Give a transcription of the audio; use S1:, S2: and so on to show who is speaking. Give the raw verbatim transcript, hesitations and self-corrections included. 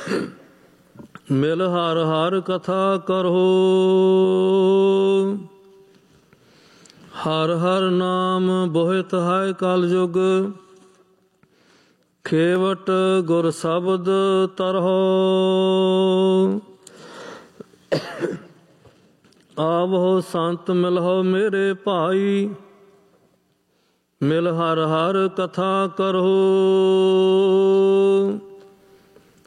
S1: ਮਿਲ ਹਰ ਹਰ ਕਥਾ ਕਰੋ। ਹਰ ਹਰ ਨਾਮ ਬੋਹਿਤ ਹੈ ਕਲ ਯੁਗ, ਖੇਵਟ ਗੁਰ ਸ਼ਬਦ ਤਰਹੁ। ਆਵੋ ਸੰਤ ਮਿਲਹੁ ਮੇਰੇ ਭਾਈ, ਮਿਲ ਹਰ ਹਰ ਕਥਾ ਕਰੋ।